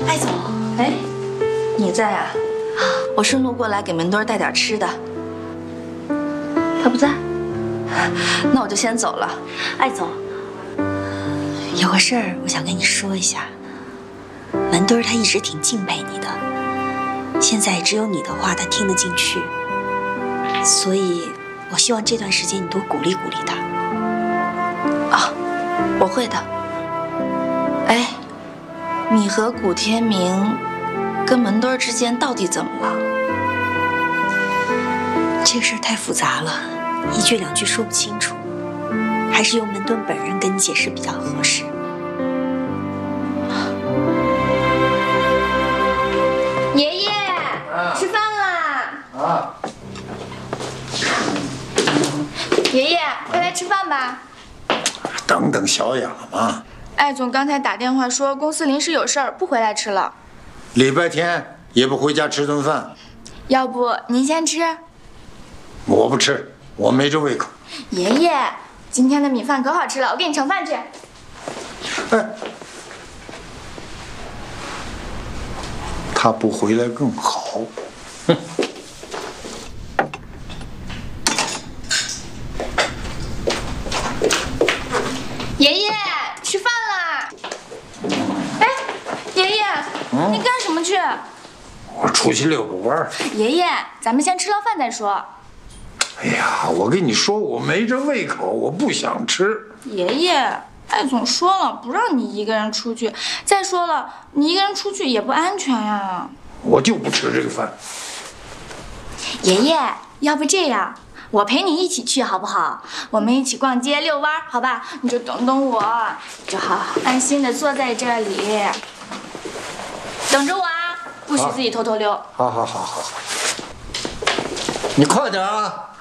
艾总， 哎，你在啊？我顺路过来给门墩带点吃的。他不在，那我就先走了。 艾总，有个事儿我想跟你说一下。门墩他一直挺敬佩你的，现在只有你的话他听得进去，所以我希望这段时间你多鼓励鼓励他。 啊，我会的。哎，你和古天明跟门墩之间到底怎么了？ 这个事儿太复杂了，一句两句说不清楚，还是由门墩本人跟你解释比较合适。 爷爷，吃饭啦！ 啊， 爷爷，快来吃饭吧。 等等小雅嘛。 艾总刚才打电话说公司临时有事儿，不回来吃了。 礼拜天也不回家吃顿饭。 要不您先吃？ 我不吃，我没这胃口。 爷爷，今天的米饭可好吃了，我给你盛饭去。 哎，他不回来更好。哼。 爷爷，吃饭啦！哎，爷爷，你干什么去？ 我出去遛个弯儿。 爷爷，咱们先吃了饭再说。 哎呀，我跟你说，我没这胃口，我不想吃。 爷爷，艾总说了，不让你一个人出去。再说了，你一个人出去也不安全呀。 我就不吃这个饭。 爷爷，要不这样，我陪你一起去好不好？我们一起逛街遛弯，好吧？你就等等我，就好好安心的坐在这里，等着我啊！不许自己偷偷溜。 好，你快点啊！